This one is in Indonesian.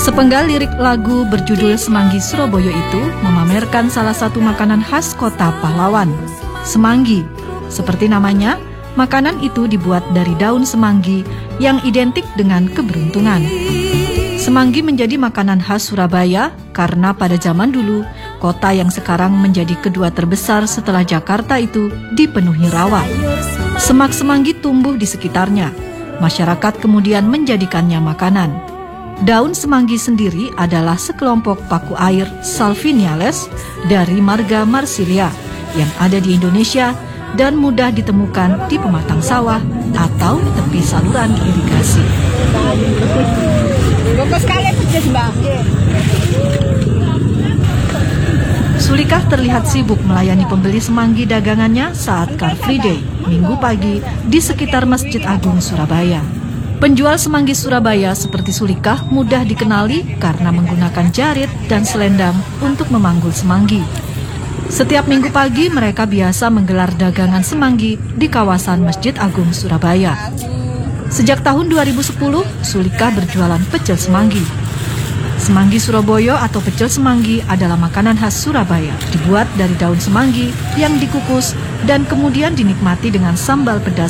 Sepenggal lirik lagu berjudul Semanggi Surabaya itu memamerkan salah satu makanan khas kota pahlawan, semanggi. Seperti namanya, makanan itu dibuat dari daun semanggi yang identik dengan keberuntungan. Semanggi menjadi makanan khas Surabaya karena pada zaman dulu, kota yang sekarang menjadi kedua terbesar setelah Jakarta itu dipenuhi rawa. Semak semanggi tumbuh di sekitarnya. Masyarakat kemudian menjadikannya makanan. Daun semanggi sendiri adalah sekelompok paku air Salviniales dari marga Marsilia yang ada di Indonesia dan mudah ditemukan di pematang sawah atau tepi saluran irigasi. Sulikah terlihat sibuk melayani pembeli semanggi dagangannya saat Car Free Day, Minggu pagi di sekitar Masjid Agung Surabaya. Penjual semanggi Surabaya seperti Sulikah mudah dikenali karena menggunakan jarit dan selendang untuk memanggul semanggi. Setiap Minggu pagi mereka biasa menggelar dagangan semanggi di kawasan Masjid Agung Surabaya. Sejak tahun 2010, Sulikah berjualan pecel semanggi. Semanggi Surabaya atau pecel semanggi adalah makanan khas Surabaya, dibuat dari daun semanggi yang dikukus dan kemudian dinikmati dengan sambal pedas